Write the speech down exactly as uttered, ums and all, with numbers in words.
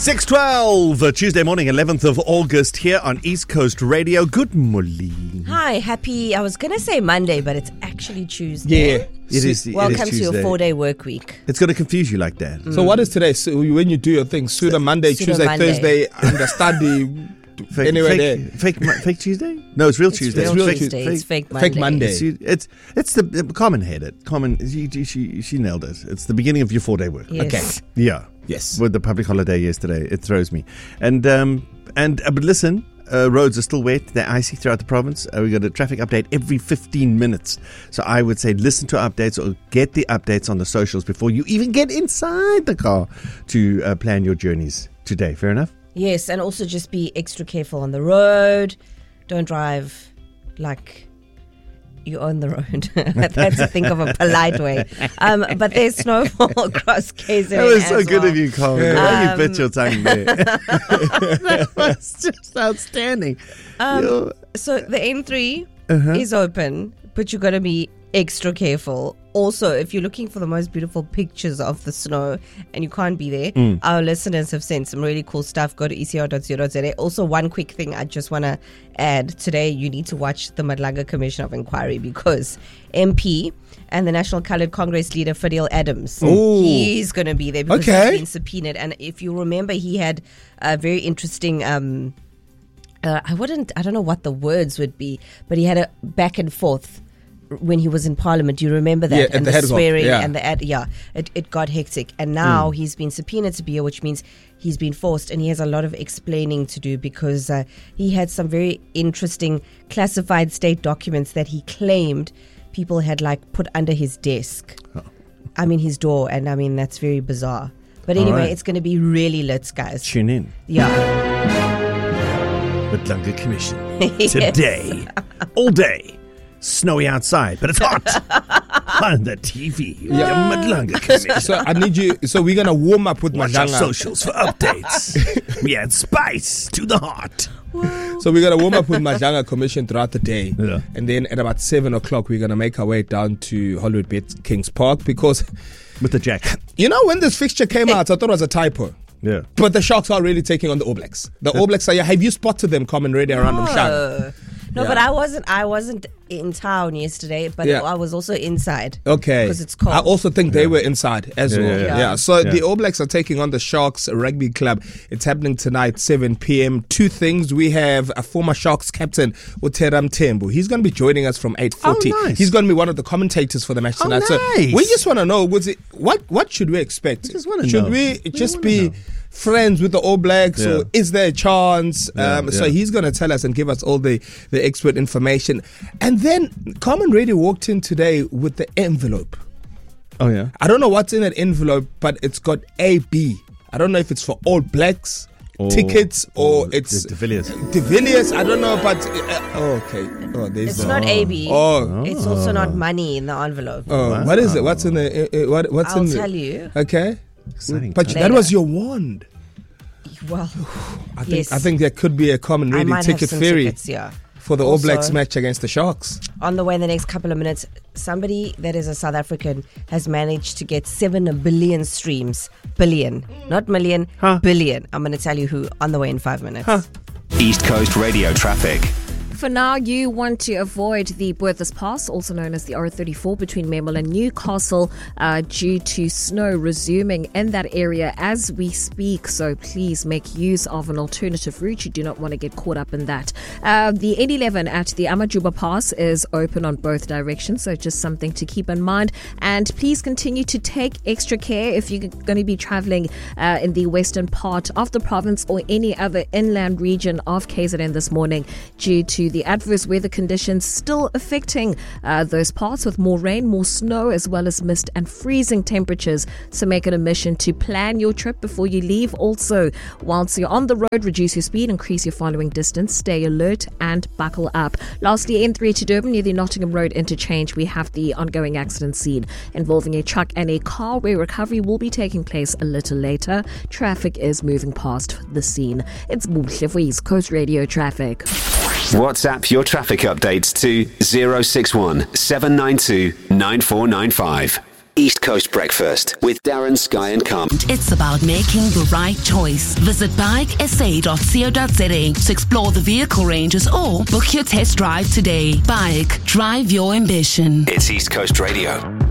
six twelve, uh, Tuesday morning, eleventh of August, here on East Coast Radio. Good morning. Hi, happy, I was going to say Monday, but it's actually Tuesday. Yeah, it is. It Welcome is to your four-day work week. It's going to confuse you like that. Mm. So what is today? So when you do your thing, Suda Monday, Suda Tuesday, Monday. Thursday, understudy, Fake, anyway fake, there. fake, Mo- fake Tuesday? No, it's real It's Tuesday. real real fake, Tuesday. fake- It's fake Monday. Fake Monday. It's, it's it's the, the common headed. Common. She, she she nailed it. It's the beginning of your four day work. Yes. Okay. Yeah. Yes. With the public holiday yesterday, it throws me. And um and uh, but listen, uh, roads are still wet. They're icy throughout the province. Uh, we got a traffic update every fifteen minutes. So I would say listen to updates or get the updates on the socials before you even get inside the car to uh, plan your journeys today. Fair enough. Yes, and also just be extra careful on the road. Don't drive like you own the road. That's to think of a polite way. Um, but there's snowfall across K Z N. That was so as good well. of you, Colin. Um, you bit your tongue there. That was just outstanding. Um, Yo. so the N three Uh-huh. is open, but you got to be extra careful. Also, if you're looking for the most beautiful pictures of the snow and you can't be there, Mm. our listeners have sent some really cool stuff. Go to e c r dot co dot za. Also, one quick thing I just want to add today, you need to watch the Madlanga Commission of Inquiry because M P and the National Coloured Congress leader Fadil Adams, Ooh. he's going to be there because Okay. he's been subpoenaed. And if you remember, he had a very interesting um, uh, I wouldn't, I don't know what the words would be, but he had a back and forth when he was in Parliament. Do you remember that? Yeah, at and the the head of- swearing yeah. and the ad, yeah, it, it got hectic. And now he's been subpoenaed to be here, which means he's been forced, and he has a lot of explaining to do because uh, he had some very interesting classified state documents that he claimed people had like put under his desk. I mean, his door, and I mean, that's very bizarre. But All anyway, right. it's going to be really lit, guys. Tune in. Yeah. Madlanga Commission. Today. All day. Snowy outside, but it's hot. On the T V. Yeah. The Madlanga Commission. So I need you. So we're gonna warm up with Watch our Madlanga. socials for updates. We add spice to the hot. So we're gonna warm up with Madlanga Commission throughout the day, Yeah. and then at about seven o'clock we're gonna make our way down to Hollywood Bet Kings Park because With the jack. you know when this fixture came out, I thought it was a typo. Yeah. But the Sharks are really taking on the All Blacks. The All Blacks are. Have you spotted them coming ready around them? Oh. No, Yeah. but I wasn't. I wasn't in town yesterday, but Yeah. I was also inside. Okay. because it's cold. I also think they were inside as Yeah, well. yeah, Yeah. yeah. So Yeah. the All Blacks are taking on the Sharks Rugby Club. It's happening tonight, seven p.m. Two things. We have a former Sharks captain, Uteram Tembu. He's going to be joining us from eight forty. Oh, nice. He's going to be one of the commentators for the match Oh, tonight. nice. So we just want to know, was it what what should we expect? just wanna should know. we We just wanna be know. friends with the All Blacks, Yeah. or is there a chance? Yeah, um, So yeah. he's going to tell us and give us all the, the expert information. And then Common Radio walked in today with the envelope. Oh, yeah. I don't know what's in that envelope, but it's got A B. I don't know if it's for All Blacks Or- tickets or or it's the De Villiers. De Villiers. I don't know, but uh, oh, okay. Oh, there's It's the, not A B. Oh, It's also not money in the envelope. oh, Wow. what is it? What's in the? Uh, uh, what, what's I'll in the? tell you. Okay, Exciting but time. that was your wand. Well, I think Yes. I think there could be a Common I Radio might have ticket some ferry tickets, yeah. for the All Also- Blacks match against the Sharks. On the way in the next couple of minutes, somebody that is a South African has managed to get seven billion streams. Billion. Not million, Huh. billion. I'm going to tell you who on the way in five minutes. East Coast Radio traffic. For now, you want to avoid the Berthas Pass, also known as the R thirty-four, between Memel and Newcastle uh, due to snow resuming in that area as we speak. So please make use of an alternative route. You do not want to get caught up in that. Uh, the N eleven at the Amajuba Pass is open on both directions, so just something to keep in mind. And please continue to take extra care if you're going to be traveling uh, in the western part of the province or any other inland region of K Z N this morning due to the adverse weather conditions still affecting uh, those parts, with more rain, more snow, as well as mist and freezing temperatures. So make it a mission to plan your trip before you leave. Also, whilst you're on the road, reduce your speed, increase your following distance, stay alert and buckle up. Lastly, N three to Durban near the Nottingham Road interchange, we have the ongoing accident scene involving a truck and a car where recovery will be taking place a little later. Traffic is moving past the scene. It's Buhle for East Coast Radio Traffic. WhatsApp your traffic updates to zero six one seven nine two nine four nine five. East Coast Breakfast with Darren, Sky and Calm. It's about making the right choice. Visit bike s a dot co dot z a to explore the vehicle ranges or book your test drive today. Bike, drive your ambition. It's East Coast Radio.